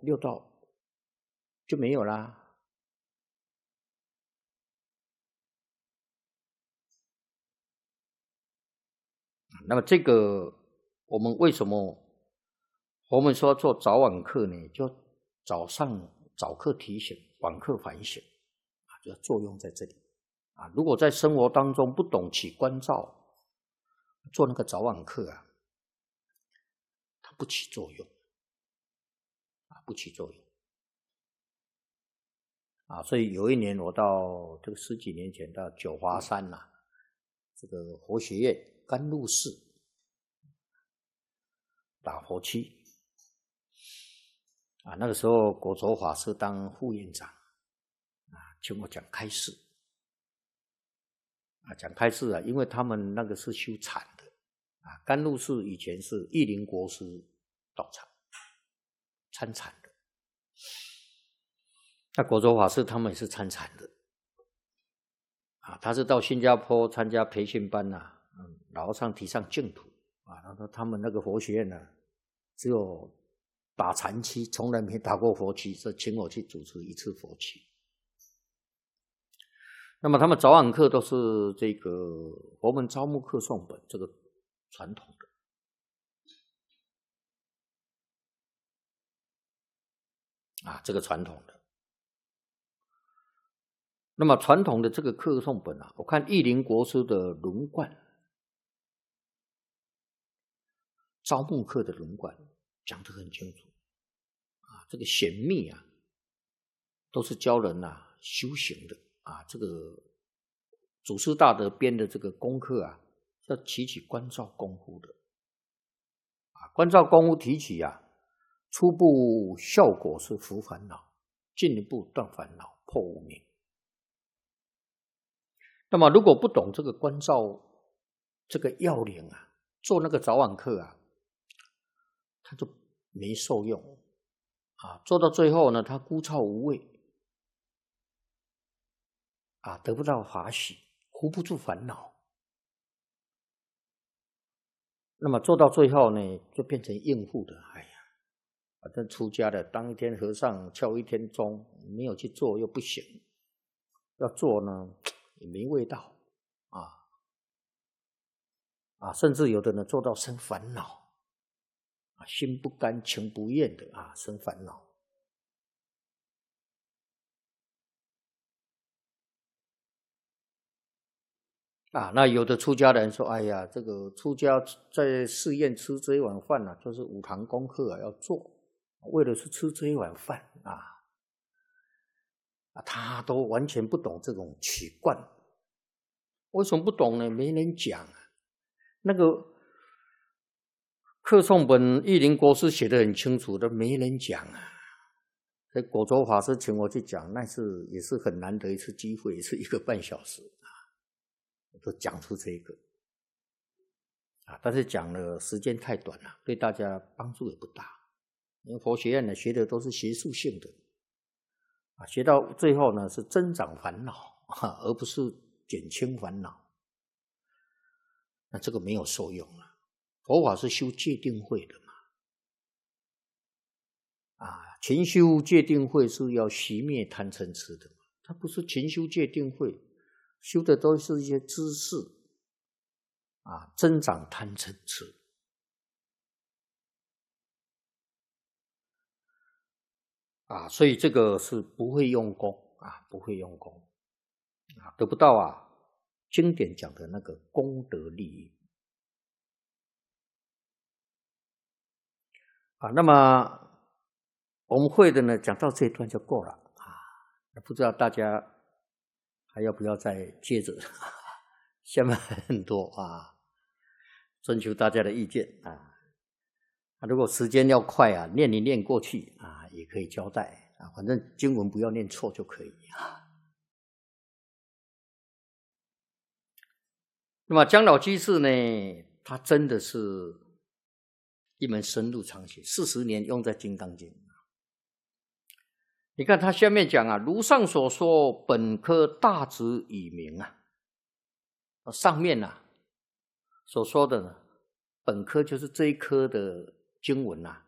6道就没有啦。那么这个我们为什么我们说做早晚课呢？就早上早课提醒，晚课反省就作用在这里如果在生活当中不懂起观照，做那个早晚课它不起作用不起作用所以有一年我到这个10几年前到九华山这个佛学院甘露寺打佛七那个时候果陀法师当副院长请我讲开示讲开示因为他们那个是修禅的甘露寺以前是义林国师道场参禅的，那果陀法师他们也是参禅的他是到新加坡参加培训班老和尚提倡净土然后他们那个佛学院只有打禅期，从来没打过佛期，所以请我去主持一次佛期。那么他们早晚课都是这个佛门招募课诵本，这个传统的这个传统的。那么传统的这个课诵本我看义林国师的轮贯，招募课的轮贯讲得很清楚这个显密都是教人修行的这个祖师大德编的这个功课要提起观照功夫的观照功夫提起初步效果是伏烦恼，进一步断烦恼，破无明。那么如果不懂这个观照这个要领做那个早晚课他就没受用做到最后呢，他枯燥无味得不到法喜，护不住烦恼。那么做到最后呢，就变成应付的。反正出家的当一天和尚敲一天钟，没有去做又不行，要做呢也没味道甚至有的人做到生烦恼心不甘情不愿的生烦恼那有的出家人说，哎呀，这个出家在寺院吃这一碗饭就是5堂功课要做，为了是吃这一碗饭他都完全不懂这种起观。为什么不懂呢？没人讲那个课诵本义林国师写得很清楚的，没人讲所以果陀法师请我去讲，那也是很难得一次机会，是1个半小时我都讲出这个但是讲了时间太短了，对大家帮助也不大。因为佛学院学的都是学术性的学到最后呢是增长烦恼而不是减轻烦恼，那这个没有受用了。佛法是修戒定慧的勤修戒定慧是要熄灭贪嗔痴的它不是勤修戒定慧，修的都是一些知识增长贪嗔痴所以这个是不会用功不会用功得不到经典讲的那个功德利益那么我们会的呢讲到这一段就够了不知道大家还要不要再接着下面很多征求大家的意见如果时间要快念一念过去也可以交代反正经文不要念错就可以那么姜老居士呢，他真的是一门深入长学，40年用在《金刚经》。你看他下面讲如上所说，本科大旨以明上面所说的呢，本科就是这一科的经文